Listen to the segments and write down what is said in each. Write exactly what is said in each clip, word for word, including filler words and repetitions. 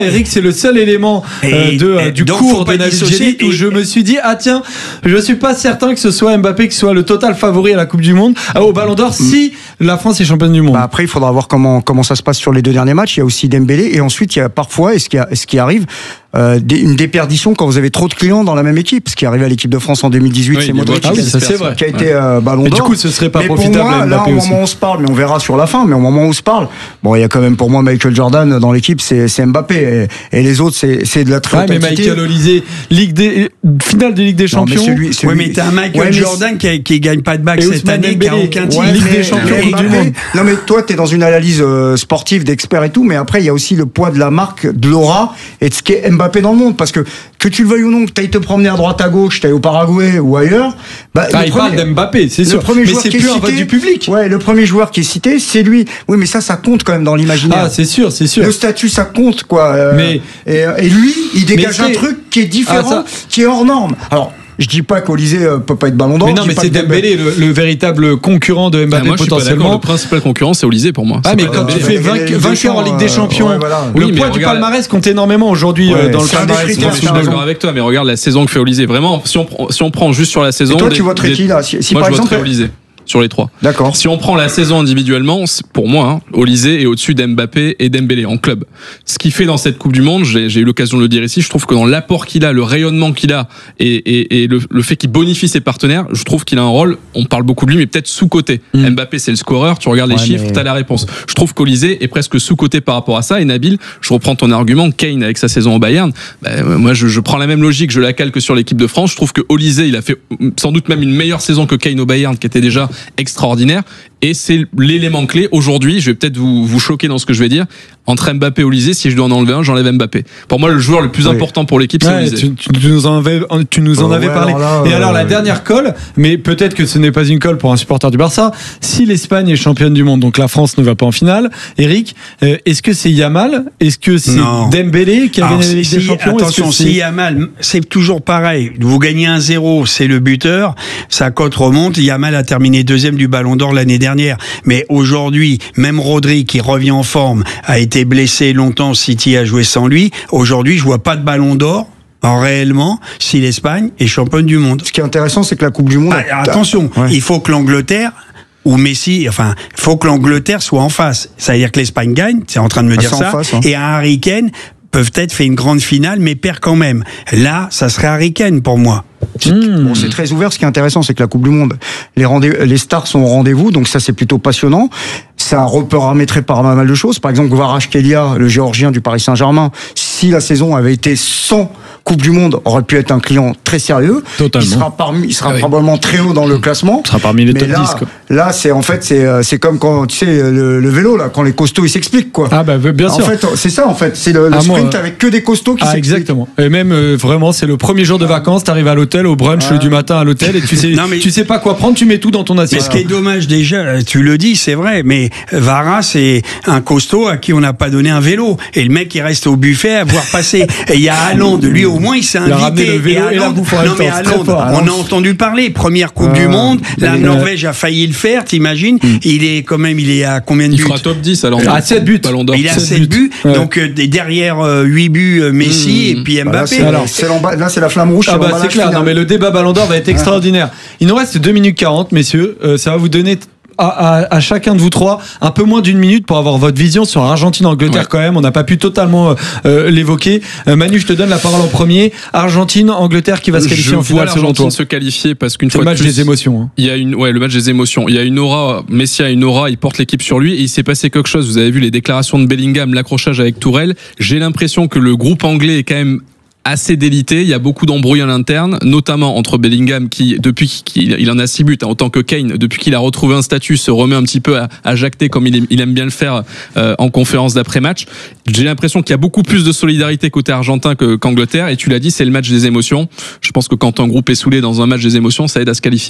Eric, c'est le seul élément euh, de, euh, du cours de Nabil Djellit où je me suis dit ah tiens, je suis pas certain que ce soit Mbappé qui soit le total favori à la Coupe du Monde, au Ballon d'Or si la France est championne du monde. Bah après il faudra voir comment comment ça se passe sur les deux derniers matchs. Il y a aussi Dembélé et ensuite il y a parfois, et ce qui, a, ce qui arrive, euh, des, une déperdition quand vous avez trop de clients dans la même équipe. Ce qui est arrivé à l'équipe de France en deux mille dix-huit, oui, c'est Modric ah oui, ça, c'est vrai. qui a été euh, Ballon d'Or. Mais du coup, ce serait pas mais profitable pour moi, à Mbappé là, au aussi. moment où on se parle, mais on verra sur la fin. Mais au moment où on se parle, bon, il y a quand même pour moi Michael Jordan dans l'équipe, c'est, c'est Mbappé et, et les autres, c'est, c'est de la très haute ah, mais Michael Olysée, Ligue des finale de Ligue des Champions. Non, mais celui, celui, oui, mais t'as un Michael ouais, Jordan qui, qui gagne pas de bague cette année, qui a aucun titre. Ouais, Ligue des Champions du monde. Non, mais toi, t'es dans une analyse euh, sportive d'experts et tout, mais après, il y a aussi le poids de la marque, de l'aura et de ce qu'est Mbappé dans le monde, parce que que tu le veuilles ou non, que tu ailles te promener à droite à gauche, tu ailles au Paraguay ou ailleurs. Bah, ah, il premier, parle d'Mbappé, c'est sûr. Mais c'est plus un vote du public. Ouais, le premier joueur qui est cité, c'est lui. Oui, mais ça, ça compte quand même dans l'imaginaire. Ah, c'est sûr, c'est sûr. Le statut, ça compte, quoi. Euh, mais, et, et lui, il dégage un truc qui est différent, ah, qui est hors norme. Alors, je dis pas qu'Olysée euh, peut pas être Ballon d'Or. Mais non, mais c'est Dembélé, le, le véritable concurrent de Mbappé, ah, moi, potentiellement. Le principal concurrent, c'est Olysée pour moi. Ah, mais quand tu fais vainqueur en Ligue des Champions, ouais, voilà. le oui, poids du regarde... palmarès compte énormément aujourd'hui ouais, dans le palmarès. Je suis d'accord avec toi, mais regarde la saison que fait Olysée. Vraiment, si on, si on prend juste sur la saison. Et toi, tu voterais qui là? Si, si moi, par je exemple, voterais Olysée. Sur les trois. D'accord. Si on prend la saison individuellement, pour moi, hein, Olysée est au-dessus d'Mbappé et Dembélé en club. Ce qu'il fait dans cette Coupe du Monde, j'ai, j'ai eu l'occasion de le dire ici, je trouve que dans l'apport qu'il a, le rayonnement qu'il a et, et, et le, le fait qu'il bonifie ses partenaires, je trouve qu'il a un rôle, on parle beaucoup de lui, mais peut-être sous-coté. Mmh. Mbappé, c'est le scoreur, tu regardes les ouais, chiffres, mais... t'as la réponse. Je trouve qu'Olysée est presque sous-coté par rapport à ça. Et Nabil, je reprends ton argument, Kane avec sa saison au Bayern, bah, moi je, je prends la même logique, je la calque sur l'équipe de France. Je trouve que Olysée, il a fait sans doute même une meilleure saison que Kane au Bayern, qui était déjà extraordinaire. Et c'est l'élément clé aujourd'hui. Je vais peut-être vous, vous choquer dans ce que je vais dire. Entre Mbappé et Olysée, si je dois en enlever un, j'enlève Mbappé. Pour moi, le joueur le plus oui. important pour l'équipe, c'est ouais, Olysée. Tu, tu, tu nous en avais, tu nous en oh, avais ouais, parlé. Alors là, et euh, alors, la dernière colle, mais peut-être que ce n'est pas une colle pour un supporter du Barça. Si l'Espagne est championne du monde, donc la France ne va pas en finale, Eric, euh, est-ce que c'est Yamal? Est-ce que c'est non. Dembélé qui a alors, gagné la Ligue si, des Champions? Attention, est-ce que si Yamal, c'est toujours pareil. Vous gagnez un zéro, c'est le buteur. Sa cote remonte. Yamal a terminé deuxième du Ballon d'Or l'année dernière. Mais aujourd'hui, même Rodri, qui revient en forme, a été blessé longtemps. City a joué sans lui. Aujourd'hui, je vois pas de Ballon d'Or. En réellement, si l'Espagne est championne du monde. Ce qui est intéressant, c'est que la Coupe du Monde. Ah, attention, ouais. il faut que l'Angleterre ou Messi, enfin, il faut que l'Angleterre soit en face. Ça veut dire que l'Espagne gagne. C'est en train de me ah, dire ça. Face, hein. Et un Harry Kane peut peut-être faire une grande finale, mais perd quand même. Là, ça serait Harry Kane pour moi. Mmh. Bon, c'est très ouvert. Ce qui est intéressant, c'est que la Coupe du Monde, les, rendez- les stars sont au rendez-vous, donc ça c'est plutôt passionnant. Ça peut paramétrer par mal de choses. Par exemple, Kvaratskhelia, le Géorgien du Paris Saint-Germain, si la saison avait été sans Coupe du Monde, aurait pu être un client très sérieux. Totalement. Il sera parmi, il sera ah oui. probablement très haut dans le classement. Il sera parmi les Mais top là, dix. Quoi. Là, c'est en fait, c'est c'est comme quand tu sais le, le vélo là, quand les costauds ils s'expliquent quoi. Ah bah bien sûr. En fait, c'est ça en fait, c'est le, le ah, sprint moi, avec que des costauds qui ah, s'expliquent. Exactement. Et même euh, vraiment, c'est le premier jour de vacances. T'arrives à l'hôtel au brunch ah. du matin à l'hôtel et tu sais, non, mais, tu sais pas quoi prendre. Tu mets tout dans ton assiette. Mais ce qui est dommage déjà, tu le dis, c'est vrai. Mais Vara, c'est un costaud à qui on n'a pas donné un vélo. Et le mec, il reste au buffet à voir passer. Et il y a Haaland, lui au moins, il s'est invité. Le vélo et, et la bouffe non mais Haaland, on a entendu parler. Première Coupe ah. du Monde. La Norvège a failli le faire. T'imagines? Mm. Il est quand même, il est à combien de buts? Il fera top dix alors. À sept buts. Il a sept buts. Ouais. Donc euh, derrière euh, huit buts euh, Messi mmh. et puis Mbappé. Là, c'est, alors, c'est là, c'est la flamme rouge. Ah bah, c'est clair. Final. Non mais le débat Ballon d'Or va être extraordinaire. Il nous reste deux minutes quarante, messieurs. Euh, ça va vous donner À, à, à chacun de vous trois un peu moins d'une minute pour avoir votre vision sur Argentine-Angleterre ouais. quand même. On n'a pas pu totalement euh, l'évoquer. Euh, Manu, je te donne la parole en premier. Argentine-Angleterre qui va se qualifier je en finale selon toi. L'Argentine se qualifier parce qu'une c'est fois le match de plus, des émotions. Hein. Il y a une, ouais, le match des émotions. Il y a une aura. Messi a une aura. Il porte l'équipe sur lui et il s'est passé quelque chose. Vous avez vu les déclarations de Bellingham, l'accrochage avec Tourelle. J'ai l'impression que le groupe anglais est quand même assez délité, il y a beaucoup d'embrouilles à l'interne, notamment entre Bellingham qui, depuis qu'il il en a six buts, hein, autant que Kane, depuis qu'il a retrouvé un statut, se remet un petit peu à, à jacter comme il aime, il aime bien le faire euh, en conférence d'après-match. J'ai l'impression qu'il y a beaucoup plus de solidarité côté argentin que, qu'Angleterre, et tu l'as dit, c'est le match des émotions. Je pense que quand un groupe est saoulé dans un match des émotions, ça aide à se qualifier.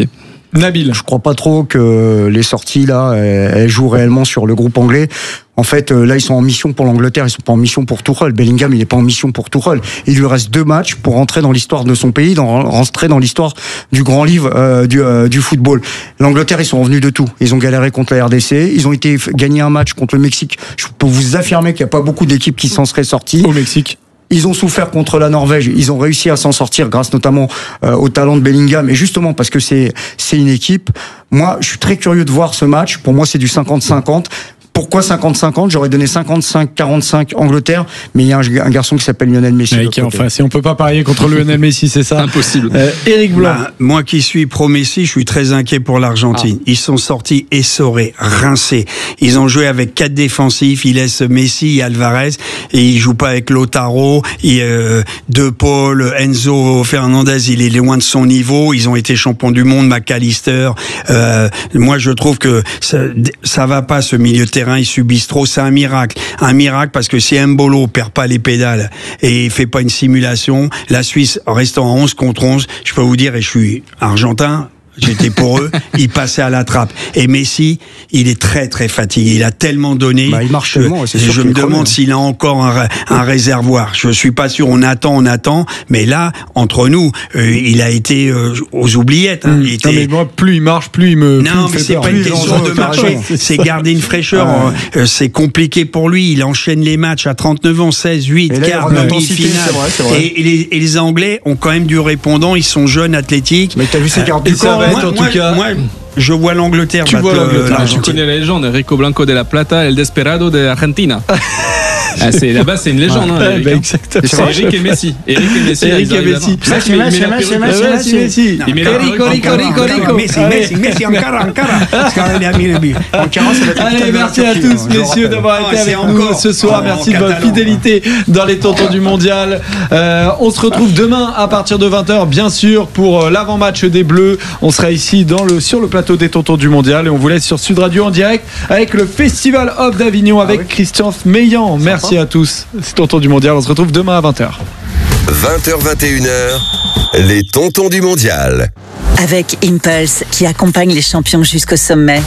Nabil. Je crois pas trop que les sorties là, elles, elles jouent réellement sur le groupe anglais. En fait, là, ils sont en mission pour l'Angleterre, ils sont pas en mission pour Tuchel. Bellingham, il est pas en mission pour Tuchel. Il lui reste deux matchs pour rentrer dans l'histoire de son pays, dans, rentrer dans l'histoire du grand livre euh, du, euh, du football. L'Angleterre, ils sont revenus de tout. Ils ont galéré contre la R D C, ils ont été gagner un match contre le Mexique. Je peux vous affirmer qu'il n'y a pas beaucoup d'équipes qui s'en seraient sorties. Au Mexique. Ils ont souffert contre la Norvège. Ils ont réussi à s'en sortir grâce notamment euh, au talent de Bellingham. Et justement parce que c'est c'est une équipe. Moi, je suis très curieux de voir ce match. Pour moi, c'est du cinquante cinquante. Pourquoi cinquante cinquante? J'aurais donné cinquante-cinq quarante-cinq Angleterre, mais il y a un, un garçon qui s'appelle Lionel Messi. Ouais, qui est en face. Et on peut pas parier contre Lionel Messi, c'est ça? Impossible. Euh, Eric Blanc. Bah, moi qui suis pro-Messi, je suis très inquiet pour l'Argentine. Ah. Ils sont sortis essorés, rincés. Ils ont joué avec quatre défensifs. Ils laissent Messi et Alvarez et ils jouent pas avec Lautaro. Et, euh, De Paul, Enzo Fernandez, il est loin de son niveau. Ils ont été champions du monde, McAllister. Euh, moi, je trouve que ça, ça va pas ce milieu de terrain. Ils subissent trop, c'est un miracle. Un miracle parce que si Mbolo perd pas les pédales et fait pas une simulation, la Suisse, en restant à onze contre onze, je peux vous dire, et je suis argentin, j'étais pour eux, ils passaient à la trappe. Et Messi, il est très très fatigué. Il a tellement donné. Bah, il marche tellement, c'est sûr je me demande s'il a encore un, un réservoir. Je suis pas sûr. On attend, on attend. Mais là, entre nous, euh, il a été euh, aux oubliettes. Hein. Mmh. Il était... Non, mais moi, plus il marche, plus il me. Non, plus mais il c'est fait pas peur. une question de marcher. C'est garder une fraîcheur. Ah, euh, c'est compliqué pour lui. Il enchaîne les matchs à trente-neuf ans, seize, huit, quart, demi-finale. Et, et, les, et les Anglais ont quand même du répondant. Ils sont jeunes, athlétiques. Mais t'as vu ces cartes du ça corps, va être moi, en tout moi, cas. Moi, je vois l'Angleterre. Tu vois l'Angleterre. Tu connais la légende, Rico Blanco de la Plata, El Desperado de Argentina. Ah, c'est, là-bas, c'est une légende. Ouais, hein, bah, Eric, hein. exactement. C'est Eric et Messi. Eric et Messi. Eric et Messi. Messi, Messi, Messi, Messi, Messi, Messi. Il met la Rico, Rico, Rico, Rico. Messi, Messi, Messi, Ankara, Ankara. Parce qu'il a mis le but. Ankara, ça va être Allez, merci à tous, messieurs, d'avoir été avec nous ce soir. Merci de votre fidélité dans les Tontons du Mondial. Euh, on se retrouve demain à partir de vingt heures, bien sûr, pour l'avant-match des Bleus. On sera ici dans le, sur le plateau des Tontons du Mondial et on vous laisse sur Sud Radio en direct avec le Festival Off d'Avignon avec Christian Meillan. Merci à tous. C'est Tontons du Mondial. On se retrouve demain à vingt heures. vingt heures vingt et une heures, les Tontons du Mondial. Avec Impulse, qui accompagne les champions jusqu'au sommet.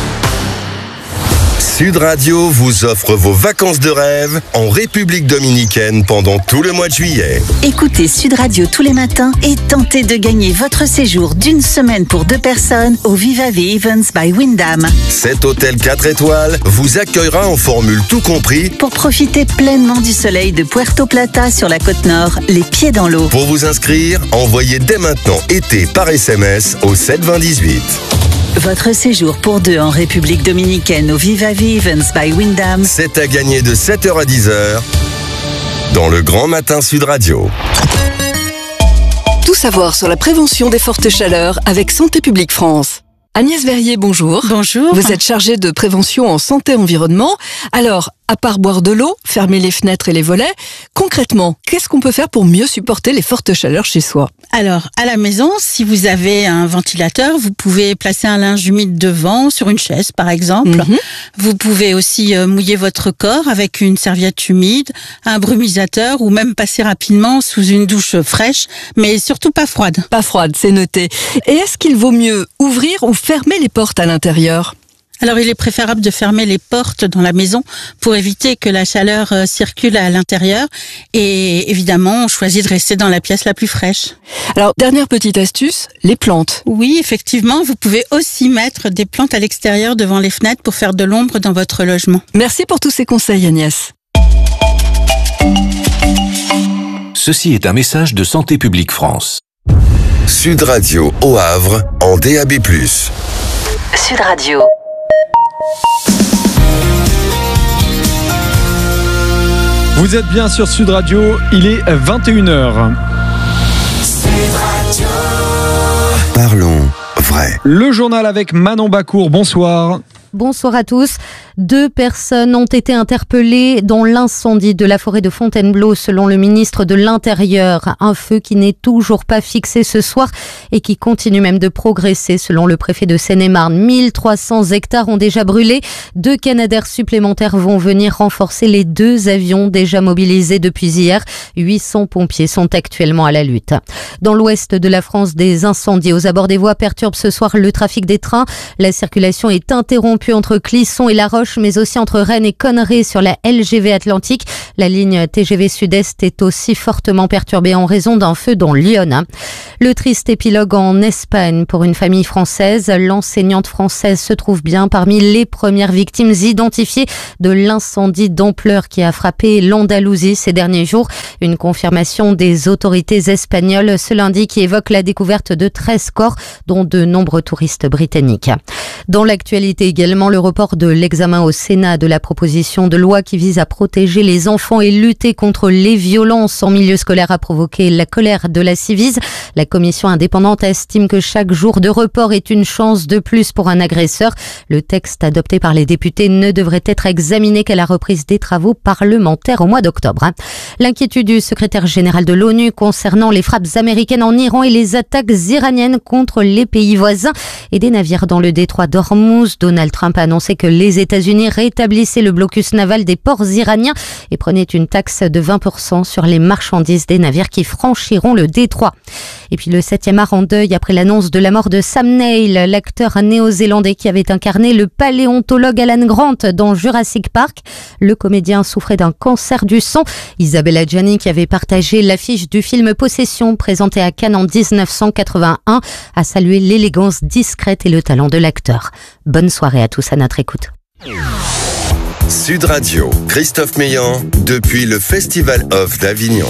Sud Radio vous offre vos vacances de rêve en République Dominicaine pendant tout le mois de juillet. Écoutez Sud Radio tous les matins et tentez de gagner votre séjour d'une semaine pour deux personnes au Viva the Events by Wyndham. Cet hôtel quatre étoiles vous accueillera en formule tout compris pour profiter pleinement du soleil de Puerto Plata sur la côte nord, les pieds dans l'eau. Pour vous inscrire, envoyez dès maintenant été par S M S au sept vingt dix-huit. Votre séjour pour deux en République Dominicaine au Viva the Events by Wyndham. C'est à gagner de sept heures à dix heures dans le Grand Matin Sud Radio. Tout savoir sur la prévention des fortes chaleurs avec Santé publique France. Agnès Verrier, bonjour. Bonjour. Vous êtes chargée de prévention en santé-environnement. Alors, à part boire de l'eau, fermer les fenêtres et les volets, concrètement, qu'est-ce qu'on peut faire pour mieux supporter les fortes chaleurs chez soi ? Alors, à la maison, si vous avez un ventilateur, vous pouvez placer un linge humide devant, sur une chaise par exemple. Mm-hmm. Vous pouvez aussi euh, mouiller votre corps avec une serviette humide, un brumisateur ou même passer rapidement sous une douche fraîche, mais surtout pas froide. Pas froide, c'est noté. Et est-ce qu'il vaut mieux ouvrir ou fermer les portes à l'intérieur ? Alors, il est préférable de fermer les portes dans la maison pour éviter que la chaleur euh, circule à l'intérieur. Et évidemment, on choisit de rester dans la pièce la plus fraîche. Alors, dernière petite astuce, les plantes. Oui, effectivement, vous pouvez aussi mettre des plantes à l'extérieur devant les fenêtres pour faire de l'ombre dans votre logement. Merci pour tous ces conseils, Agnès. Ceci est un message de Santé publique France. Sud Radio au Havre en D A B plus. Sud Radio. Vous êtes bien sur Sud Radio, il est vingt et une heures. Parlons vrai. Le journal avec Manon Bacour, bonsoir. bonsoir à tous. Deux personnes ont été interpellées dans l'incendie de la forêt de Fontainebleau selon le ministre de l'Intérieur. Un feu qui n'est toujours pas fixé ce soir et qui continue même de progresser selon le préfet de Seine-et-Marne. mille trois cents hectares ont déjà brûlé. Deux Canadair supplémentaires vont venir renforcer les deux avions déjà mobilisés depuis hier. huit cents pompiers sont actuellement à la lutte. Dans l'ouest de la France, des incendies aux abords des voies perturbent ce soir le trafic des trains. La circulation est interrompue entre Clisson et La Roche, mais aussi entre Rennes et Connery sur la L G V Atlantique. La ligne T G V Sud-Est est aussi fortement perturbée en raison d'un feu dans Lyon. Le triste épilogue en Espagne pour une famille française. L'enseignante française se trouve bien parmi les premières victimes identifiées de l'incendie d'ampleur qui a frappé l'Andalousie ces derniers jours. Une confirmation des autorités espagnoles ce lundi qui évoque la découverte de treize corps, dont de nombreux touristes britanniques. Dans l'actualité également, le report de l'examen au Sénat de la proposition de loi qui vise à protéger les enfants et lutter contre les violences en milieu scolaire a provoqué la colère de la Civise. La commission indépendante estime que chaque jour de report est une chance de plus pour un agresseur. Le texte adopté par les députés ne devrait être examiné qu'à la reprise des travaux parlementaires au mois d'octobre. L'inquiétude du secrétaire général de l'ONU concernant les frappes américaines en Iran et les attaques iraniennes contre les pays voisins et des navires dans le détroit d'Ormuz. Donald Trump a annoncé que les États-Unis rétablissaient le blocus naval des ports iraniens et prenaient une taxe de vingt pour cent sur les marchandises des navires qui franchiront le détroit. Et puis le septième art en deuil après l'annonce de la mort de Sam Neill, l'acteur néo-zélandais qui avait incarné le paléontologue Alan Grant dans Jurassic Park. Le comédien souffrait d'un cancer du sang. Isabelle Adjani, qui avait partagé l'affiche du film Possession, présenté à Cannes en dix-neuf cent quatre-vingt-un, a salué l'élégance discrète et le talent de l'acteur. Bonne soirée à tous à notre écoute. Sud Radio, Christophe Meillan, depuis le Festival Off d'Avignon.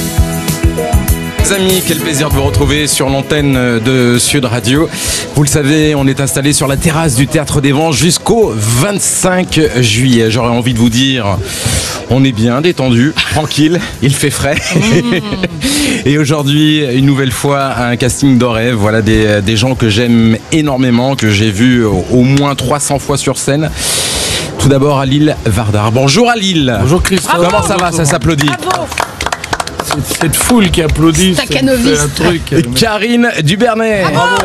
Les amis, quel plaisir de vous retrouver sur l'antenne de Sud Radio. Vous le savez, on est installé sur la terrasse du Théâtre des Vents jusqu'au vingt-cinq juillet. J'aurais envie de vous dire, on est bien détendu, tranquille, il fait frais. Mmh. Et aujourd'hui, une nouvelle fois, un casting de rêve. Voilà des, des gens que j'aime énormément, que j'ai vus au, au moins trois cents fois sur scène. Tout d'abord, Alil Vardar. Bonjour Alil. Bonjour Christophe. Comment Bravo. Ça va? Ça s'applaudit. Bravo. Cette foule qui applaudit, c'est un truc. Et Karine Dubernay. Bravo.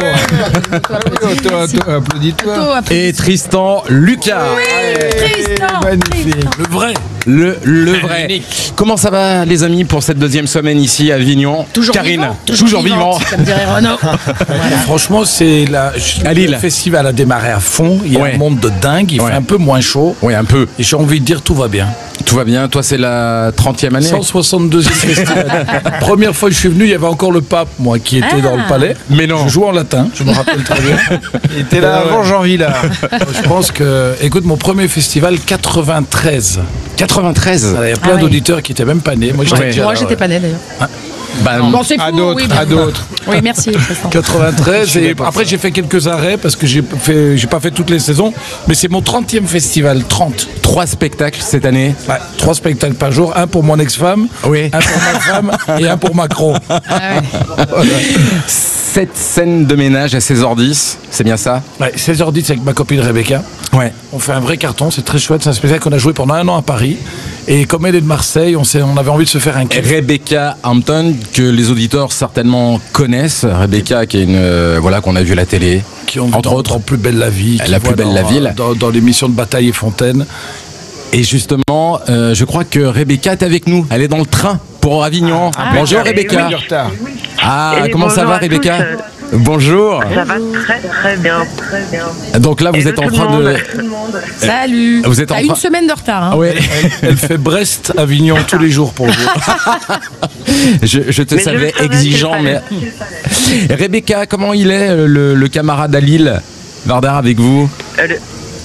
Applaudis-toi. Et Tristan Lucas. Oui, Tristan. Magnifique. Le vrai. Le, le vrai. Comment ça va les amis pour cette deuxième semaine ici à Avignon? Toujours Karine, vivant. toujours, toujours vivant. Comme dirait Renaud. Voilà. Franchement, c'est la, le festival a démarré à fond. Il y a ouais. un monde de dingue. Il ouais. fait un peu moins chaud. Oui, un peu. Et j'ai envie de dire tout va bien. Tout va bien. Toi, c'est la trentième année. cent soixante-deuxième festival. Première fois que je suis venu, il y avait encore le pape, moi, qui était ah. dans le palais. Mais non. Je jouais en latin, je me rappelle très bien. Il était là avant Jean Villard. Je pense que, écoute, mon premier festival, quatre-vingt-treize. quatre-vingt-treize. Il y a plein ah, d'auditeurs oui. qui n'étaient même pas nés. Moi, j'étais, ouais. Moi, j'étais pas né d'ailleurs. Ah. Bah, bon, c'est fou, à d'autres, oui, à d'autres. Oui, merci. quatre-vingt-treize et après j'ai fait quelques arrêts parce que j'ai fait, j'ai pas fait toutes les saisons, mais c'est mon trentième festival, trente. Trois spectacles cette année. Ouais, trois spectacles par jour, un pour mon ex-femme, oui. un pour ma femme et un pour Macron. Ah ouais. Voilà. Sept scènes de ménage à seize heures dix, c'est bien ça? Ouais, seize heures dix avec ma copine Rebecca. Ouais. On fait un vrai carton, c'est très chouette, c'est un spectacle qu'on a joué pendant un an à Paris. Et comme elle est de Marseille, on, s'est, on avait envie de se faire un kiff. Rebecca Hampton, que les auditeurs certainement connaissent. Rebecca, qui est une, euh, voilà, qu'on a vu à la télé. Qui ont entre autres, dans Plus belle la vie. La plus belle dans, la ville. Dans, dans l'émission de Bataille et Fontaine. Et justement, euh, je crois que Rebecca est avec nous. Elle est dans le train pour Avignon. Ah, bonjour ah, Rebecca. Oui. Ah, et comment ça va Rebecca? Bonjour. Ça va très très bien, très bien. Donc là, vous et êtes en train monde. de. Salut. Vous êtes en T'as train... une semaine de retard. Hein. Oui. Elle, elle fait Brest-Avignon tous les jours pour vous. je, je te mais savais je exigeant, mais. Rebecca, comment il est le, le camarade Alil Vardar avec vous? euh, le...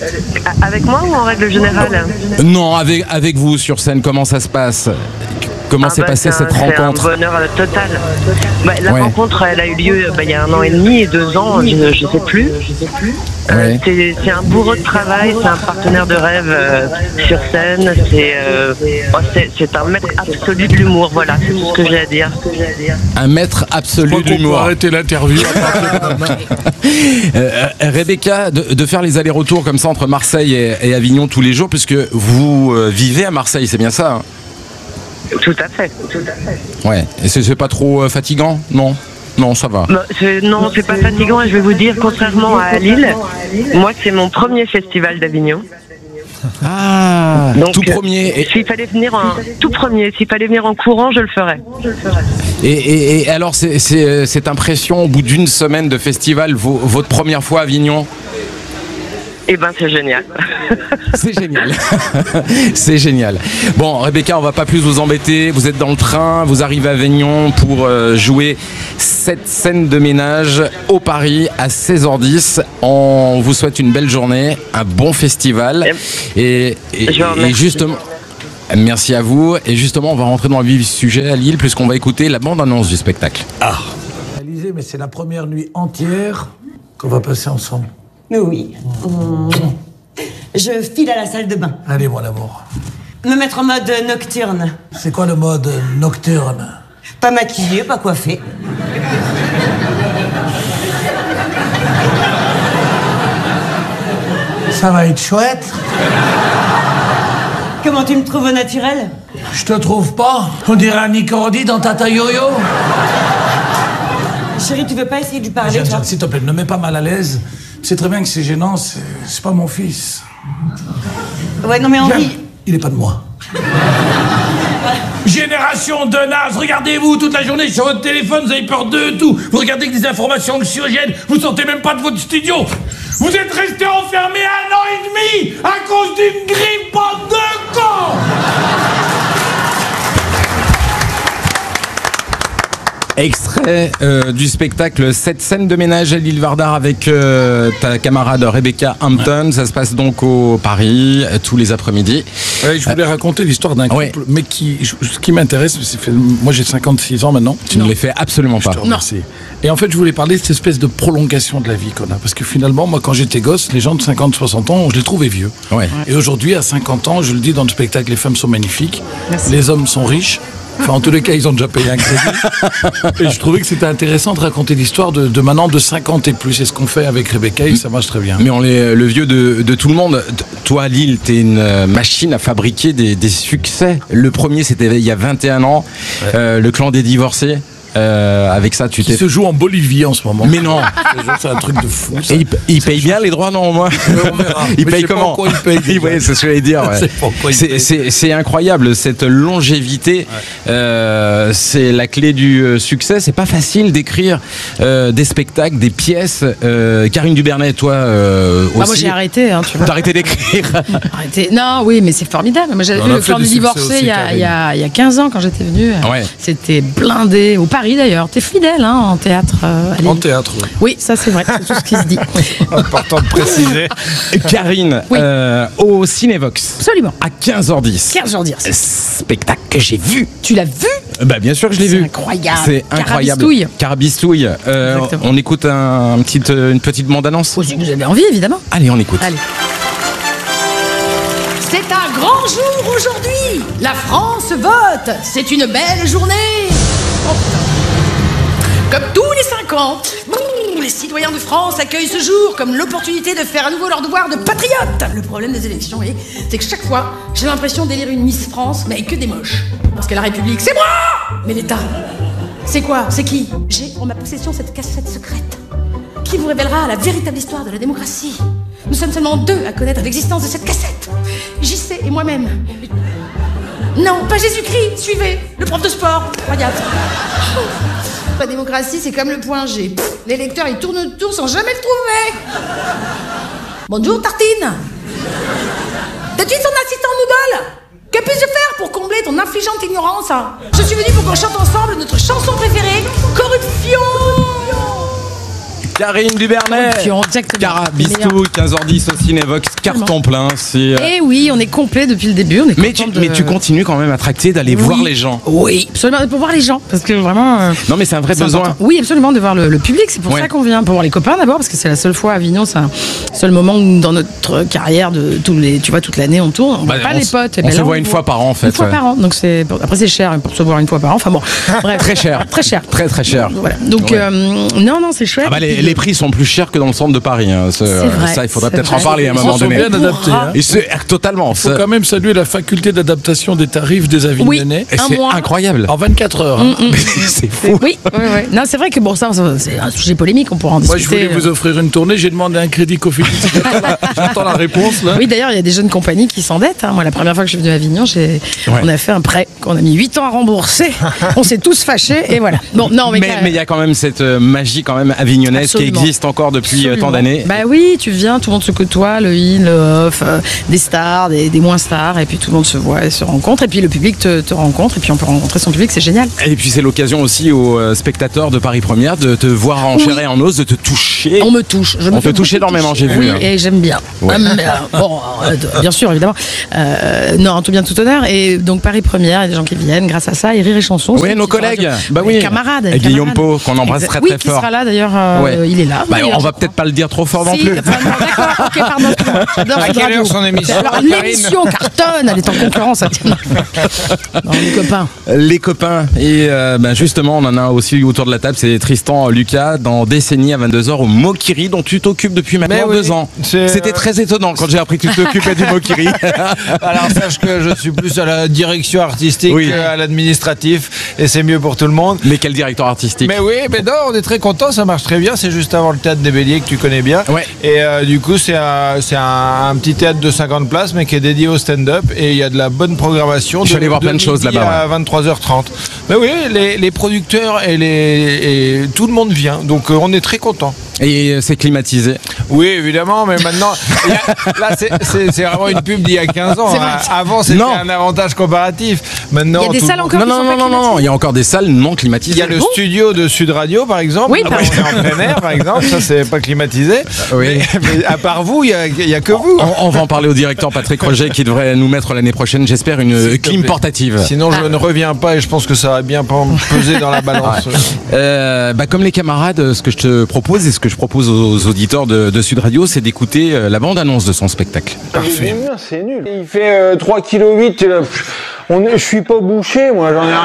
Avec moi ou en règle générale? Non, avec, avec vous sur scène, comment ça se passe? Comment Ah s'est bah, passée c'est un- cette rencontre? C'est un bonheur total. Bah, la Ouais. rencontre, elle a eu lieu bah, il y a un an et demi et deux ans, je ne sais plus. Euh, Ouais. c'est, c'est un bourreau de travail, c'est un partenaire de rêve euh, sur scène, c'est, euh, oh, c'est, c'est un maître absolu de l'humour, voilà, c'est tout ce que j'ai à dire. Un maître absolu Je crois de qu'on peut l'humour. arrêter l'interview. à partir de maintenant. Euh, Rebecca, de, de faire les allers-retours comme ça entre Marseille et, et Avignon tous les jours, puisque vous euh, vivez à Marseille, c'est bien ça, hein? Tout à fait, tout à fait. Ouais. Et c'est, c'est pas trop euh, fatigant? Non. Non, ça va. Bah, c'est- non, c'est pas fatigant et je vais vous dire, contrairement à Lille, moi c'est mon premier festival d'Avignon. Ah, Donc, tout premier. euh, S'il fallait venir en tout premier, s'il fallait venir en courant, je le ferais. Et, et, et alors, c'est, c'est, cette impression, au bout d'une semaine de festival, vo- votre première fois à Avignon? Eh ben, c'est génial. C'est génial. C'est génial. Bon, Rebecca, on va pas plus vous embêter. Vous êtes dans le train, vous arrivez à Avignon pour euh, jouer cette scène de ménage au Paris à seize heures dix. On vous souhaite une belle journée, un bon festival. Et, et, Je vous remercie. et justement. Merci à vous. Et justement, on va rentrer dans le vif du sujet à Lille, puisqu'on va écouter la bande-annonce du spectacle. Ah. Alizé, mais c'est la première nuit entière qu'on va passer ensemble. Oui. Mmh. Je file à la salle de bain. Allez, mon amour. Me mettre en mode nocturne. C'est quoi le mode nocturne? Pas maquillée, pas coiffée. Ça va être chouette. Comment tu me trouves au naturel? Je te trouve pas. On dirait un Nicordi dans Tata Yo-Yo. Chérie, tu veux pas essayer de lui parler, Jeanne, toi? Jeanne, s'il te plaît, ne me mets pas mal à l'aise. Tu sais très bien que c'est gênant, c'est, c'est pas mon fils. Ouais, non mais Henri... Jeanne, il est pas de moi. Génération de nazes, regardez-vous toute la journée sur votre téléphone, vous avez peur de tout. Vous regardez que des informations anxiogènes, vous sortez même pas de votre studio. Vous êtes restés enfermés un an et demi à cause d'une grippe en deux camps. Extrait euh, du spectacle Cette scène de ménage à l'île Vardar avec euh, ta camarade Rebecca Hampton. Ouais. Ça se passe donc au Paris euh, tous les après-midi. Ouais, je voulais euh, raconter l'histoire d'un couple, ouais. mais qui, je, ce qui m'intéresse, c'est fait, moi j'ai cinquante-six ans maintenant. Tu ne les fais absolument pas. Je te remercie. Non. Et en fait, je voulais parler de cette espèce de prolongation de la vie qu'on a. Parce que finalement, moi, quand j'étais gosse, les gens de cinquante soixante ans, je les trouvais vieux. Ouais. Et aujourd'hui, à cinquante ans, je le dis dans le spectacle, les femmes sont magnifiques, Merci. Les hommes sont riches. Enfin, en tous les cas, ils ont déjà payé un crédit. Et je trouvais que c'était intéressant de raconter l'histoire de, de maintenant de cinquante et plus. C'est ce qu'on fait avec Rebecca et ça marche très bien. Mais on est le vieux de, de tout le monde. Toi, Lille, t'es une machine à fabriquer des, des succès. Le premier, c'était il y a vingt et un ans. Ouais. Euh, le clan des divorcés. Euh, avec ça, tu Qui t'es. se joue en Bolivie en ce moment. Mais non. C'est un truc de fou. Ça. Et il, il paye bien les droits, non, moi. Il paye comment? Il paye. Ouais, c'est ce que j'allais dire. Ouais. C'est, c'est, c'est incroyable cette longévité. Ouais. Euh, c'est la clé du succès. C'est pas facile d'écrire euh, des spectacles, des pièces. Euh, Karine Dubernet, toi euh, aussi. Ah, moi j'ai arrêté. Hein, tu vois. T'as arrêté d'écrire. Arrêté. Non, oui, mais c'est formidable. Moi j'avais vu le clan des divorcés il y, a, il, y a, il y a quinze ans quand j'étais venue. Ouais. C'était blindé au Paris d'ailleurs. T'es fidèle hein, en théâtre. Euh, en théâtre, oui. Oui, ça c'est vrai, c'est tout ce qui se dit. Important de préciser. Karine, oui. euh, au Cinévox. Absolument. À quinze heures dix. quinze heures dix. Spectacle que j'ai vu. Tu l'as vu? Bah bien sûr que je l'ai c'est vu. Incroyable. C'est incroyable. Carabistouille. Carabistouille. Euh, on écoute un, un petit, une petite bande-annonce. Oh, si vous avez envie, évidemment. Allez, on écoute. Allez. C'est un grand jour aujourd'hui. La France vote. C'est une belle journée. Oh. Comme tous les cinq ans, les citoyens de France accueillent ce jour comme l'opportunité de faire à nouveau leur devoir de patriotes. Le problème des élections, c'est que chaque fois, j'ai l'impression d'élire une Miss France, mais avec que des moches. Parce que la République, c'est moi. Mais l'État, c'est quoi? C'est qui? J'ai en ma possession cette cassette secrète qui vous révélera la véritable histoire de la démocratie. Nous sommes seulement deux à connaître l'existence de cette cassette. J C et moi-même. Non, pas Jésus-Christ, suivez, le prof de sport. Regarde. La démocratie, c'est comme le point G. Pff, les lecteurs, ils tournent autour sans jamais le trouver. Bonjour, Tartine. T'as-tu ton assistant Noodle? Que puis-je faire pour combler ton affligeante ignorance? Je suis venue pour qu'on chante ensemble notre chanson préférée, Corruption. Karine Dubernet. Cara, Bistou, quinze heures dix au Cinévox, carton plein. C'est... Et oui, on est complet depuis le début. On est mais, tu, de... mais tu continues quand même à tracter d'aller oui. voir les gens. Oui, absolument, pour voir les gens. Parce que vraiment. Euh, non, mais c'est un vrai c'est besoin. Important. Oui, absolument, de voir le, le public. C'est pour ouais. ça qu'on vient. Pour voir les copains d'abord, parce que c'est la seule fois à Avignon, c'est un seul moment où dans notre carrière, de tous les, tu vois, toute l'année, on tourne. On bah, voit pas on les potes. On ben se là, voit on une voit fois par an, en fait. Une fois ouais. par an. Donc c'est, pour se voir une fois par an. Enfin bon, très cher. Bref. Très cher. Très cher. Très très cher. Voilà. Donc ouais. euh, non, non, c'est chouette. Ah bah, les, les prix sont plus chers que dans le centre de Paris. Hein. C'est, c'est vrai, ça, il faudrait peut-être vrai. en parler à un moment donné. Ils sont bien adaptés. Hein. Et c'est, totalement. Il faut quand même saluer la faculté d'adaptation des tarifs des Avignonnais. Oui, c'est mois. incroyable. En vingt-quatre heures. Hein. Mm, mm. C'est fou. Oui, oui, oui. Non, c'est vrai que bon, ça, c'est un sujet polémique. On pourra en discuter. Moi, je voulais vous offrir une tournée. J'ai demandé un crédit Cofidis. J'attends la réponse là. Oui, d'ailleurs, il y a des jeunes compagnies qui s'endettent. Hein. Moi, la première fois que je suis venue à Avignon, j'ai... Ouais. on a fait un prêt qu'on a mis huit ans à rembourser. On s'est tous fâchés et voilà. Bon, non, mais mais il y a quand même cette magie quand même avignonnaise Absolument. qui existe encore depuis Absolument. tant d'années. Bah oui, tu viens, tout le monde se côtoie, le in, le off, euh, des stars, des, des moins stars, et puis tout le monde se voit et se rencontre, et puis le public te, te rencontre, et puis on peut rencontrer son public, c'est génial. Et puis c'est l'occasion aussi aux euh, spectateurs de Paris Première de te voir en oui. chair et en os, de te toucher. On me touche. Je on me te touche énormément, j'ai vu. Oui, hein. et j'aime bien. Ouais. Hum, bon, euh, bien sûr, évidemment. Euh, non, en tout bien, tout honneur. Et donc Paris Première, il y a des gens qui viennent grâce à ça, et Rire et Chanson. Oui, nos collègues. Bah oui. Camarades. Et Guillaume Pau, qu'on embrasse très très oui, fort. Oui, qui sera là d'ailleurs. Euh, ouais. Il est là. Bah, on va peut-être pas le dire trop fort non si, plus. Enfin, non, d'accord, ok, pardon. J'adore à quelle heure son émission Alors, l'émission cartonne, elle est en concurrence. Non, les copains. Les copains. Et euh, ben justement, on en a aussi autour de la table, c'est Tristan Lucas dans Décennie à vingt-deux heures au Mokiri, dont tu t'occupes depuis maintenant oui, deux ans. C'est C'était euh... très étonnant quand j'ai appris que tu t'occupais du Mokiri. Alors sache que je suis plus à la direction artistique oui. qu'à l'administratif, et c'est mieux pour tout le monde. Mais quel directeur artistique? Mais oui, mais non, on est très content, ça marche très bien. C'est juste avant le théâtre des Béliers que tu connais bien. Ouais. Et euh, du coup, c'est, un, c'est un, un petit théâtre de cinquante places, mais qui est dédié au stand-up, et il y a de la bonne programmation. Je vais aller voir plein de choses là-bas. À ouais. vingt-trois heures trente. Mais oui, les, les producteurs et, les, et tout le monde vient, donc euh, on est très content. Et c'est climatisé? Oui, évidemment, mais maintenant, a, là, c'est, c'est, c'est vraiment une pub d'il y a quinze ans. Hein. Avant, c'était non. un avantage comparatif. Maintenant, il y a des salles encore non, non, non, non, non, il y a encore des salles non climatisées. Il y a le bon studio de Sud Radio, par exemple. Oui, ah, on est en plein air, par exemple. Ça, c'est pas climatisé. Oui. Mais, mais à part vous, il n'y a, a que vous. On, on va en parler au directeur Patrick Roger qui devrait nous mettre l'année prochaine, j'espère, une clim portative. Sinon, je ah. ne reviens pas et je pense que ça va bien peser dans la balance. Ouais. Euh, bah, comme les camarades, ce que je te propose et ce que je propose aux auditeurs de, de Sud Radio, c'est d'écouter euh, la bande-annonce de son spectacle. Parfait. C'est nul. Il fait euh, trois virgule huit kilos. On est, je suis pas bouché, moi, j'en ai rien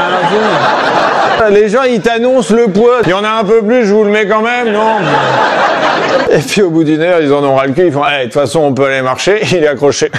à foutre. Les gens, ils t'annoncent le poids. Il y en a un peu plus, je vous le mets quand même, non? Et puis au bout d'une heure, ils en ont ras le cul. Ils font, hey, de toute façon, on peut aller marcher. Il est accroché.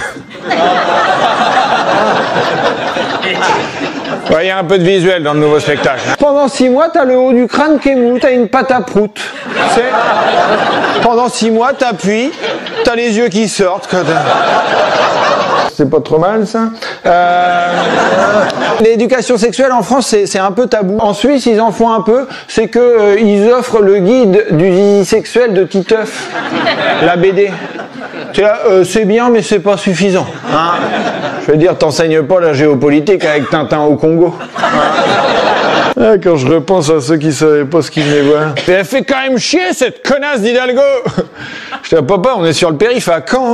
Il ouais, y a un peu de visuel dans le nouveau spectacle. Pendant six mois, t'as le haut du crâne qui est mou, t'as une patte à prout. C'est... Pendant six mois, t'appuies, t'as les yeux qui sortent. Quand c'est pas trop mal, ça. Euh... L'éducation sexuelle en France, c'est, c'est un peu tabou. En Suisse, ils en font un peu. C'est que euh, ils offrent le guide du zizi sexuel de Titeuf, la B D. C'est, là, euh, c'est bien, mais c'est pas suffisant. Hein, je veux dire, t'enseignes pas la géopolitique avec Tintin au Congo. Ah, quand je repense à ceux qui savaient pas ce qu'ils venaient voir. Et elle fait quand même chier, cette connasse d'Hidalgo. Je dis, ah, papa, on est sur le périph' à Caen.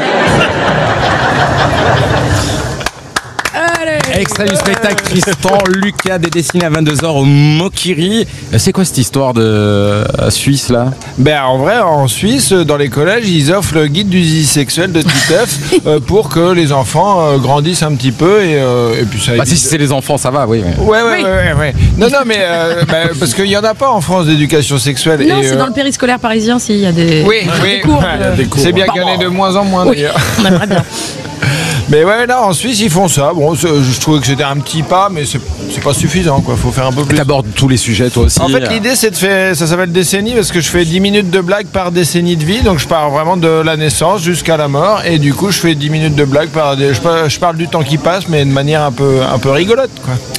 Extrait du spectacle Tristan Lucas des Décennies à vingt-deux heures au Mokiri. C'est quoi cette histoire de euh, Suisse là? Ben en vrai, en Suisse, dans les collèges, ils offrent le guide du zizi sexuel de Titeuf euh, pour que les enfants euh, grandissent un petit peu et, euh, et puis ça. Bah, si c'est les enfants, ça va, oui. oui. Ouais, ouais, oui. ouais, ouais, ouais. Non, non, mais euh, bah, parce qu'il y en a pas en France d'éducation sexuelle. Non, et, c'est euh... dans le périscolaire parisien, s'il y a des. Oui, oui. Des cours. Euh... Des cours. C'est bien qu'il y en ait de moins en moins oui. d'ailleurs. On aimerait bien. Mais ouais, là, en Suisse, ils font ça. Bon, je trouvais que c'était un petit pas, mais c'est, c'est pas suffisant, quoi. Faut faire un peu plus. T'abordes tous les sujets, toi aussi. En fait, l'idée, c'est de faire, ça s'appelle décennie, parce que je fais dix minutes de blagues par décennie de vie. Donc, je pars vraiment de la naissance jusqu'à la mort. Et du coup, je fais dix minutes de blagues par, je, je parle du temps qui passe, mais de manière un peu, un peu rigolote, quoi.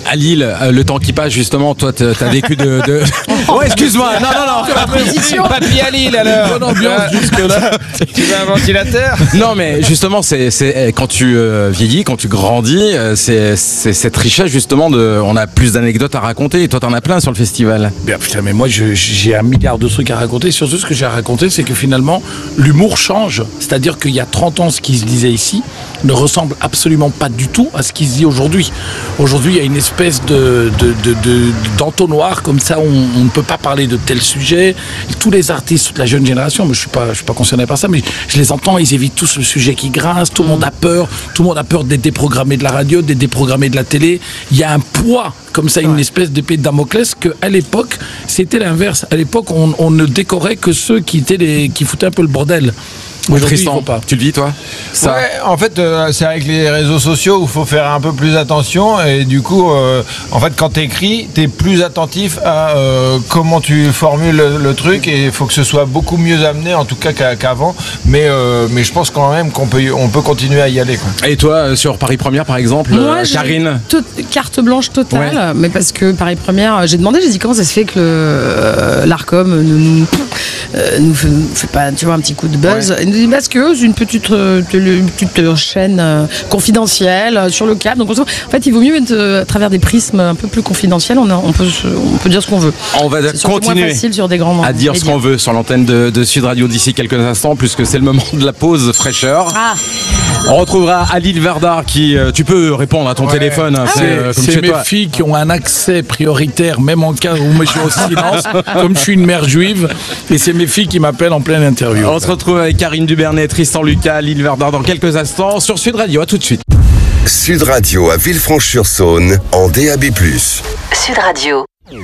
à Lille, euh, le temps qui passe, justement, toi, t'as t'as vécu de. de... Oh, excuse-moi, non, non, non. Papy à Lille, alors. Bonne ambiance jusque-là. Tu veux un ventilateur? Non, mais justement, c'est c'est quand tu euh, vieillis, quand tu grandis, euh, c'est c'est cette richesse, justement, de. On a plus d'anecdotes à raconter. Et toi, t'en as plein sur le festival. Bien, putain, mais moi, je- j'ai un milliard de trucs à raconter. Surtout, ce que j'ai à raconter, c'est que finalement, l'humour change. C'est-à-dire qu'il y a trente ans, ce qui se disait ici ne ressemble absolument pas du tout à ce qui se dit aujourd'hui. Aujourd'hui, il y a une espèce de, de, de, de- d'entonnoir comme ça, on, on ne peut pas parler de tel sujet. Tous les artistes, toute la jeune génération, moi, je suis pas, je suis pas concerné par ça, mais je les entends, ils évitent tous le sujet qui grince, tout le monde a peur, tout le monde a peur d'être déprogrammé de la radio, d'être déprogrammé de la télé. Il y a un poids comme ça, une espèce d'épée de Damoclès, qu'à l'époque, c'était l'inverse. À l'époque, on, on ne décorait que ceux qui, étaient les, qui foutaient un peu le bordel. Aujourd'hui, Tristan, il faut pas. tu le vis, toi? Ça. Ouais, en fait, euh, c'est avec les réseaux sociaux où il faut faire un peu plus attention. Et du coup, euh, en fait, quand tu écris, tu es plus attentif à euh, comment tu formules le, le truc. Et il faut que ce soit beaucoup mieux amené, en tout cas qu'à- qu'avant. Mais, euh, mais je pense quand même qu'on peut, on peut continuer à y aller, quoi. Et toi, euh, sur Paris Première, par exemple, Moi, euh, j'ai Karine? tout- carte blanche totale, Ouais. mais parce que Paris Première, j'ai demandé, j'ai dit comment ça se fait que le, euh, l'Arcom ne nous, euh, nous fait, fait pas, tu vois, un petit coup de buzz. Ouais. Il nous dit parce que c'est une petite, euh, télé- une petite euh, chaîne euh, confidentielle euh, sur le câble. Donc on se- en fait, il vaut mieux être euh, à travers des prismes un peu plus confidentiels. On, a- on peut, se- on peut dire ce qu'on veut. On va C'est surtout moins continuer facile sur des grands à dire ce médias. qu'on veut sur l'antenne de, de Sud Radio d'ici quelques instants, puisque c'est le moment de la pause fraîcheur. Ah. On retrouvera Alil Verdar qui, euh, tu peux répondre à ton téléphone, hein, c'est euh, comme C'est chez mes toi. filles qui ont un accès prioritaire, même en cas où moi je suis au silence, comme je suis une mère juive, et c'est mes filles qui m'appellent en pleine interview. On se retrouve avec Karine Dubernet, Tristan Lucas, Alil Verdar dans quelques instants sur Sud Radio. À tout de suite. Sud Radio à Villefranche-sur-Saône en D A B plus. Sud Radio.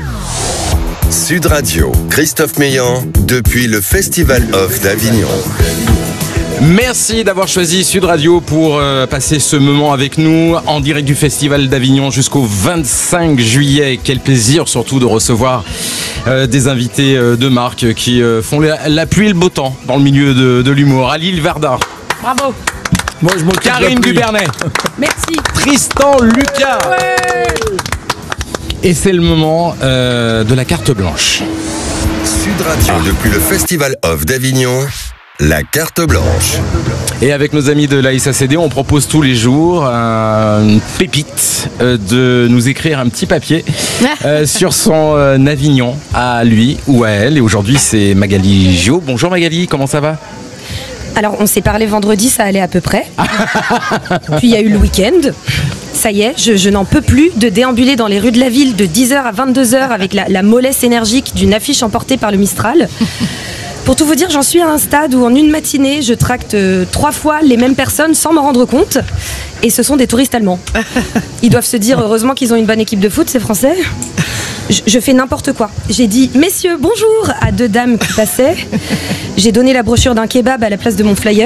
Sud Radio, Christophe Meillan, depuis le Festival Off d'Avignon. Merci d'avoir choisi Sud Radio pour euh, passer ce moment avec nous en direct du Festival d'Avignon jusqu'au vingt-cinq juillet. Quel plaisir surtout de recevoir euh, des invités euh, de marque qui euh, font la, la pluie et le beau temps dans le milieu de, de l'humour. Alil Verdar, Bravo. Moi, je m'occupe de la Karine pluie. Dubernet, Merci. Tristan Lucas. Et c'est le moment euh, de la carte blanche. Sud Radio, depuis le Festival Off d'Avignon, la carte blanche. Et avec nos amis de l'A S A C D, on propose tous les jours euh, une pépite euh, de nous écrire un petit papier euh, sur son euh, Avignon à lui ou à elle. Et aujourd'hui, c'est Magali Gio. Bonjour Magali, comment ça va? Alors, on s'est parlé vendredi, ça allait à peu près. Puis il y a eu le week-end. Ça y est, je, je n'en peux plus de déambuler dans les rues de la ville de dix heures à vingt-deux heures avec la, la mollesse énergique d'une affiche emportée par le Mistral. Pour tout vous dire, j'en suis à un stade où en une matinée, je tracte euh, trois fois les mêmes personnes sans m'en rendre compte. Et ce sont des touristes allemands. Ils doivent se dire heureusement qu'ils ont une bonne équipe de foot, ces Français. Je, je fais n'importe quoi. J'ai dit « Messieurs, bonjour » à deux dames qui passaient. J'ai donné la brochure d'un kebab à la place de mon flyer.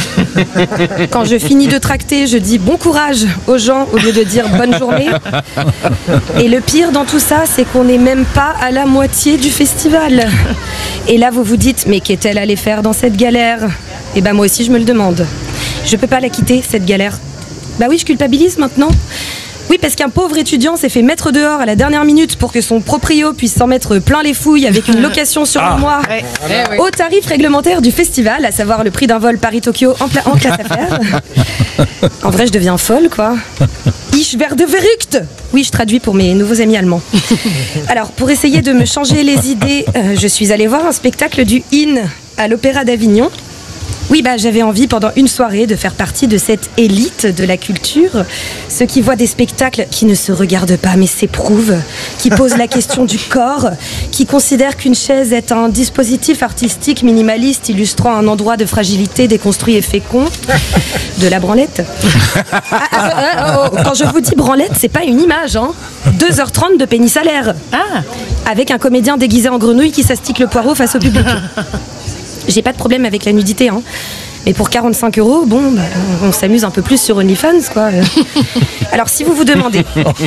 Quand je finis de tracter, je dis « Bon courage » aux gens au lieu de dire « Bonne journée ». Et le pire dans tout ça, c'est qu'on n'est même pas à la moitié du festival. Et là, vous vous dites « Mais qu'est-elle allée faire dans cette galère ?» Et ben moi aussi, je me le demande. Je peux pas la quitter, cette galère. Bah oui, je culpabilise maintenant. Oui, parce qu'un pauvre étudiant s'est fait mettre dehors à la dernière minute pour que son proprio puisse s'en mettre plein les fouilles avec une location sur Ah. le mois Ouais. Eh oui. au tarif réglementaire du festival, à savoir le prix d'un vol Paris-Tokyo en, pla- en classe affaires. En vrai, je deviens folle, quoi. Ich werde verrückt. Oui, je traduis pour mes nouveaux amis allemands. Alors, pour essayer de me changer les idées, euh, je suis allée voir un spectacle du I N à l'Opéra d'Avignon. Oui, bah, j'avais envie pendant une soirée de faire partie de cette élite de la culture, ceux qui voient des spectacles qui ne se regardent pas mais s'éprouvent, qui posent la question du corps, qui considèrent qu'une chaise est un dispositif artistique minimaliste illustrant un endroit de fragilité déconstruit et fécond, de la branlette. Ah, ah, ah, oh, quand je vous dis branlette, c'est pas une image, hein. deux heures trente de pénis à l'air. Avec un comédien déguisé en grenouille qui s'astique le poireau face au public. J'ai pas de problème avec la nudité, hein. Mais pour quarante-cinq euros, bon, bah, on s'amuse un peu plus sur OnlyFans, quoi. Alors, si vous vous demandez,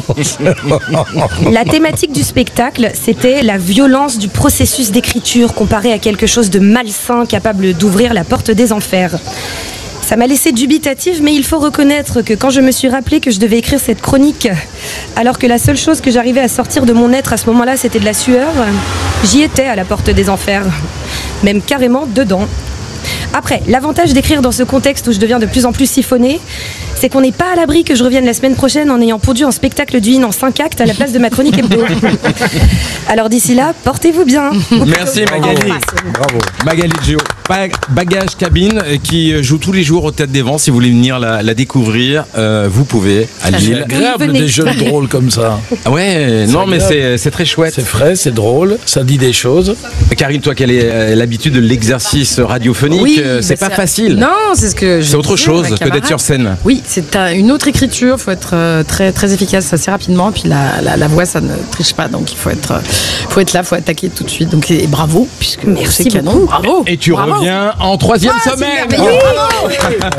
la thématique du spectacle, c'était la violence du processus d'écriture comparé à quelque chose de malsain capable d'ouvrir la porte des enfers. Ça m'a laissé dubitative, mais il faut reconnaître que quand je me suis rappelé que je devais écrire cette chronique, alors que la seule chose que j'arrivais à sortir de mon être à ce moment-là, c'était de la sueur, j'y étais à la porte des enfers, même carrément dedans. Après, l'avantage d'écrire dans ce contexte où je deviens de plus en plus siphonnée, c'est qu'on n'est pas à l'abri que je revienne la semaine prochaine en ayant pondu un spectacle du Hin en cinq actes à la place de ma chronique hebdo. Alors d'ici là, portez-vous bien. Merci Magali. Bravo. Magali Gio. Bagage Cabine qui joue tous les jours au Théâtre des Vents. Si vous voulez venir la, la découvrir, euh, vous pouvez à Lille. C'est agréable des jeunes drôles comme ça. Ah ouais, non mais c'est, c'est très chouette. C'est frais, c'est drôle, ça dit des choses. Karine, toi qui as l'habitude de l'exercice radiophonique, oui, c'est pas c'est... facile. Non, c'est ce que je C'est autre disais, chose ma que d'être sur scène. Oui, c'est une autre écriture, il faut être euh, très, très efficace assez rapidement. Puis la, la, la voix, ça ne triche pas, donc il faut être, faut être là, il faut attaquer tout de suite. Donc et, et bravo, puisque merci c'est canon, bravo. Et tu bravo. reviens en troisième Ah, semaine. c'est merveilleux, bravo.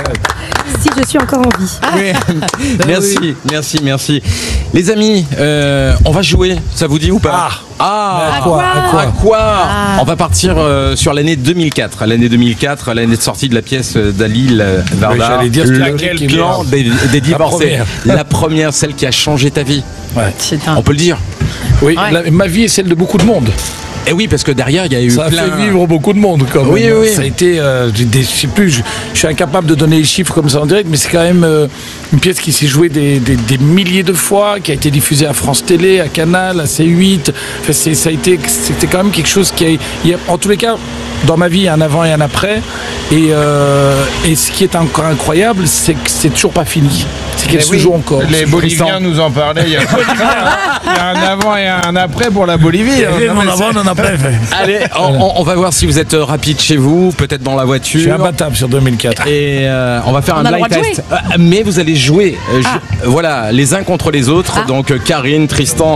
Si je suis encore en vie. Oui. Merci, merci, merci. Les amis, euh, on va jouer, ça vous dit ou pas? Ah, ah à quoi, à quoi, à quoi ah. On va partir euh, sur l'année deux mille quatre. L'année deux mille quatre, l'année de sortie de la pièce d'Alil Varda, oui, dire le clan des, des divorcés. La première. la première, celle qui a changé ta vie. Ouais. On peut le dire. Oui, ouais. la, ma vie est celle de beaucoup de monde. Et oui, parce que derrière, il y a eu ça plein... a fait vivre beaucoup de monde, quand même. Oui, oui. Ça a été, euh, des, je sais plus, je, je suis incapable de donner les chiffres comme ça en direct, mais c'est quand même euh, une pièce qui s'est jouée des, des, des milliers de fois, qui a été diffusée à France Télé, à Canal, à C huit. Enfin, c'est, ça a été, c'était quand même quelque chose qui a, il y a, en tous les cas, dans ma vie, il y a un avant et un après. Et, euh, et ce qui est encore incroyable, c'est que c'est toujours pas fini. C'est qu'elle se joue encore. Les Boliviens nous en parlaient. Il y, a... il y a un avant et un après pour la Bolivie. Il y a un avant et un après. Allez, on, on va voir si vous êtes rapide chez vous, peut-être dans la voiture. Je suis imbattable sur deux mille quatre. Et euh, on va faire on un blind test. Euh, mais vous allez jouer, euh, ah. je, voilà, les uns contre les autres. Ah. Donc Karine, Tristan,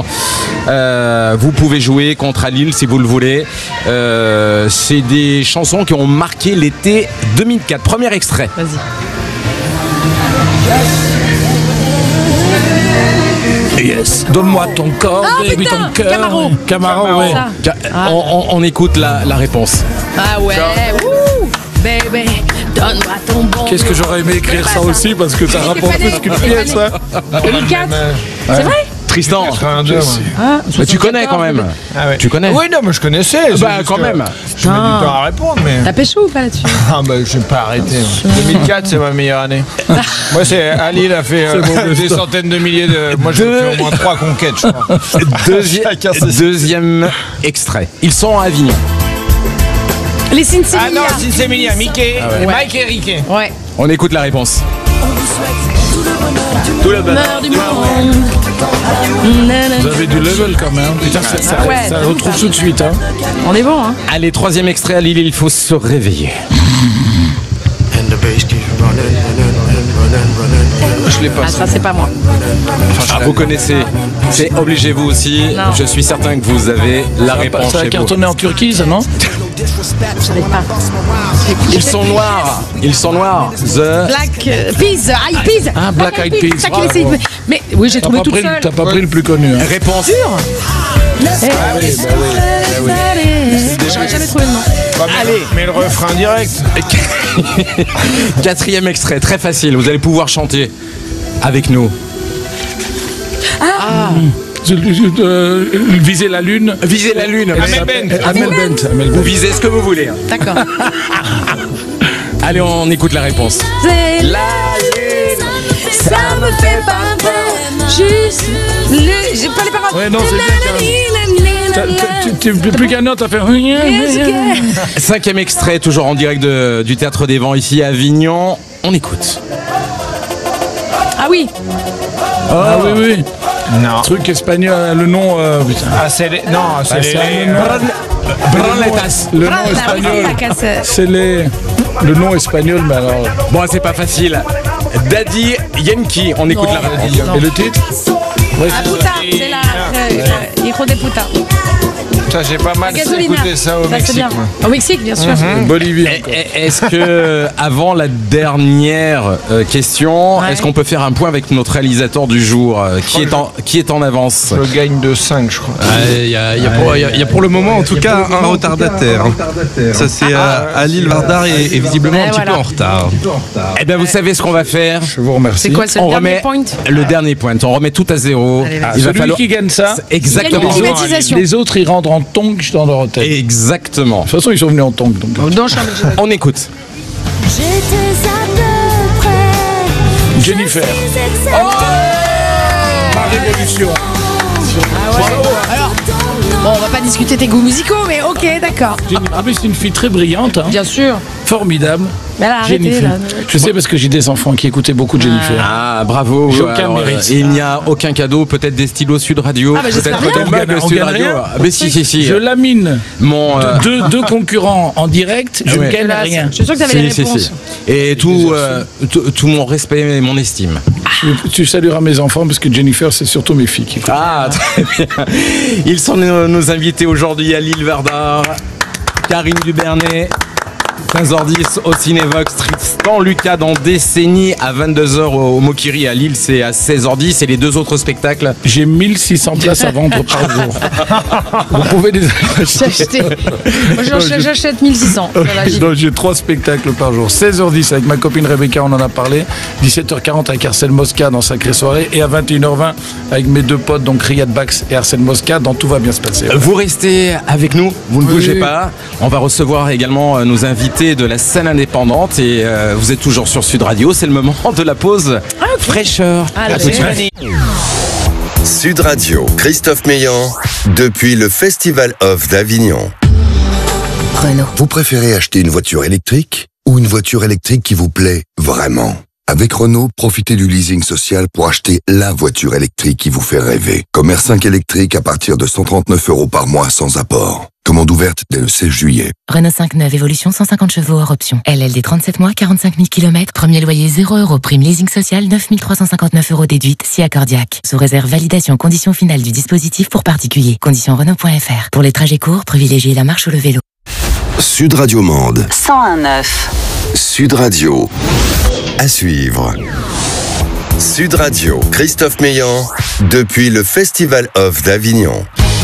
euh, vous pouvez jouer contre Alil si vous le voulez. Euh, c'est des chansons qui ont marqué l'été deux mille quatre. Premier extrait. Vas-y. Yes. Donne-moi ton corps, ah, baby, putain, ton cœur. Camaro. Camaro, ouais. Ah. On, on, on écoute la, la réponse. Ah ouais. Wouh, baby, donne-moi ton bon. Qu'est-ce que j'aurais aimé écrire ça aussi parce que ça rapporte plus qu'une pièce. deux mille quatre. C'est vrai? Tristan, quatre-vingt-deux, ah, mais tu connais quand même. Ah ouais. Tu connais? Oui, non, mais je connaissais. Bah, quand même. Je mets du temps à répondre, mais. T'as pécho ou pas là-dessus? Ah, bah, je vais pas arrêter. deux mille quatre, c'est ma meilleure année. Moi, c'est Ali, il a fait euh, bon des centaines de milliers de. Moi, j'ai fait au moins trois conquêtes, je crois. Deuxi- deuxième extrait. Ils sont à Avignon. Les Cincinnati. Ah non, Cincinnati, Mickey, ah ouais. Mike et Ricky. Ouais. On écoute la réponse. Tout le bonheur du monde. Vous avez du level quand même. Putain, ça, ça, ouais, ça retrouve tout de suite. Hein. On est bon, hein. Allez, troisième extrait à Lille, il faut se réveiller. Je l'ai pas. Ah, ça, c'est pas moi. Enfin, ah, vous connaissez. C'est obligé vous aussi. Non. Je suis certain que vous avez la ça réponse. Ça a cartonné en Turquie, ça, non? Je l'ai pas. Ils sont noirs. Ils sont noirs. The Black euh, Peas, Eyed Peas. Ah, Black Eyed Peas. Ça qui les... Mais oui, j'ai trouvé toute pris, seule. T'as pas pris le plus connu. Hein. Réponse. Sûr. Ah oui, bah oui, bah oui. J'aurais jamais trouvé le nom. Bah, mais, allez, mais le refrain direct. Quatrième extrait, très facile. Vous allez pouvoir chanter avec nous. Ah. ah. Euh, viser la lune. Viser la lune. Amel Bent. Amel Bent. Vous visez ce que vous voulez. D'accord. Allez, on écoute la réponse. C'est la lune. Ça me fait pas peur. Juste le. J'ai pas les paroles. Ouais, non, c'est bien. Tu plus qu'un autre, t'as fait. Cinquième extrait, toujours en direct de, du Théâtre des Vents ici à Avignon. On écoute. Ah oui. Oh. Ah oui, oui. Non. Truc espagnol, le nom. Euh, ah, c'est les. Non, c'est ah, les. les Branletas. Le nom espagnol. C'est les. Le nom espagnol, mais alors. Bon, c'est pas facile. Daddy Yankee. On écoute non, la radio. Et le titre? Ouais, ah, puta, c'est la. Hijo de puta. Ça, j'ai pas mal Gasolina. écouté ça au Ça, c'est Mexique. bien. moi. Au Mexique, bien sûr. Mhm. Bolivie. Eh, eh, Est-ce que, avant la dernière euh, question, Ouais. est-ce qu'on peut faire un point avec notre réalisateur du jour euh, qui, est en, qui est en avance? Je gagne de cinq, je crois. Il y, a- il y a pour- il y a- il y a pour le moment, en tout cas, un retardataire. Ça, c'est euh, Alil Vardar est, est visiblement Et un petit voilà. peu en retard. Eh bien, vous savez ce qu'on va faire? Je vous remercie. C'est quoi, c'est le On dernier remet point? le dernier point. On remet tout à zéro. Allez, vas-y. Ah, Il va celui falloir- qui gagne ça, Exactement. Il y a une climatisation. les autres, ils rentrent en tongs dans leur hôtel. Exactement. De toute façon, ils sont venus en tongs. Donc. Oh, non, je suis en On écoute. Jennifer. Oh Ma révolution. Ah ouais. Alors, bon, on va pas discuter tes goûts musicaux, mais ok, d'accord. Jennifer. Ah, mais c'est une fille très brillante. Hein. Bien sûr. Formidable. Mais là, arrêtez, Jennifer. là. Je sais parce que j'ai des enfants qui écoutaient beaucoup Jennifer. Ah, bravo. J'ai aucun Alors, mérite. euh, il n'y a aucun cadeau, peut-être des stylos Sud Radio, Ah, bah, j'espère peut-être bien. des On mugs gagne- on Sud gagne Radio. rien. Ah, mais si, si, si. Je lamine Mon, euh, deux, deux concurrents en direct, je Ouais. ne gagne rien. Je suis sûr que t'avais les si, si, réponses. si. Et tout, euh, tout, tout mon respect et mon estime. Tu, tu salueras mes enfants parce que Jennifer, c'est surtout mes filles qui écoutent. Ah, très bien. Ils sont nos, nos invités aujourd'hui à Lille Vardar, Karine Dubernay. quinze heures dix au Cinévox, Tristan Lucas dans Décennie à vingt-deux heures au Mokiri à Lille, c'est à seize heures dix et les deux autres spectacles. J'ai mille six cents places à vendre par jour. Vous pouvez les J'ai acheté. Moi, j'achète- j'achète mille six cents. Voilà, j'y vais. Donc, j'ai trois spectacles par jour. seize heures dix avec ma copine Rebecca, on en a parlé. dix-sept heures quarante avec Arsène Mosca dans Sacrée Soirée. Et à vingt et une heures vingt avec mes deux potes, donc Riyad Bax et Arsène Mosca, dans Tout va bien se passer. Vous restez avec nous, vous ne Oui. bougez pas. On va recevoir également euh, nos invités de la scène indépendante et euh, vous êtes toujours sur Sud Radio. C'est le moment de la pause fraîcheur. Allez. À tout de suite. Sud Radio, Christophe Meillan, depuis le Festival Off d'Avignon. Renault. Vous préférez acheter une voiture électrique ou une voiture électrique qui vous plaît vraiment? Avec Renault, profitez du leasing social pour acheter la voiture électrique qui vous fait rêver. Comme R cinq électrique à partir de cent trente-neuf euros par mois sans apport. Commande ouverte dès le seize juillet. Renault cinq neuf Évolution cent cinquante chevaux hors option. L L D trente-sept mois, quarante-cinq mille kilomètres. Premier loyer zéro euros. Prime leasing social neuf mille trois cent cinquante-neuf euros déduite si accordiaque. Sous réserve validation condition finale du dispositif pour particulier. Conditions Renault point F R. Pour les trajets courts, privilégiez la marche ou le vélo. Sud Radio Mande. cent un neuf. Sud Radio. À suivre. Sud Radio, Christophe Meillan, depuis le Festival Off d'Avignon.